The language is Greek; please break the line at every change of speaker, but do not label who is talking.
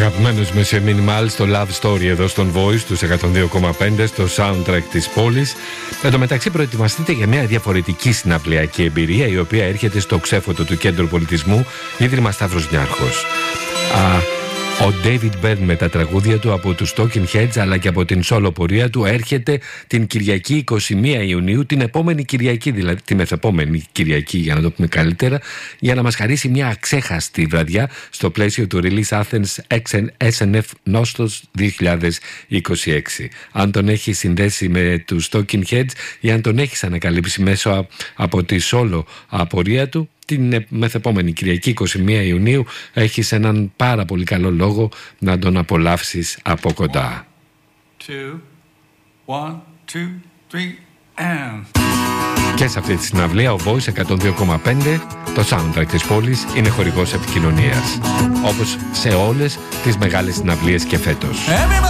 Αγαπημένος με σε Minimal στο Love Story εδώ στον Voice τους 102,5 στο soundtrack της πόλης. Εν τω μεταξύ προετοιμαστείτε για μια διαφορετική συναυλιακή εμπειρία η οποία έρχεται στο ξέφωτο του Κέντρου Πολιτισμού Ίδρυμα Σταύρος Νιάρχος. Ο David Byrne με τα τραγούδια του από τους Talking Heads αλλά και από την solo πορεία του έρχεται την Κυριακή 21 Ιουνίου, την επόμενη Κυριακή, δηλαδή τη μεθεπόμενη Κυριακή για να το πούμε καλύτερα, για να μας χαρίσει μια αξέχαστη βραδιά στο πλαίσιο του Release Athens SNF Nostos 2026. Αν τον έχει συνδέσει με τους Talking Heads ή αν τον έχεις ανακαλύψει μέσω από τη solo πορεία του, την μεθεπόμενη Κυριακή 21 Ιουνίου έχεις έναν πάρα πολύ καλό λόγο να τον απολαύσεις από κοντά.
1, 2, 3 and...
Και σε αυτή τη συναυλία ο Voice 102,5, το soundtrack της πόλης, είναι χορηγός επικοινωνίας, όπως σε όλες τις μεγάλες συναυλίες και φέτος.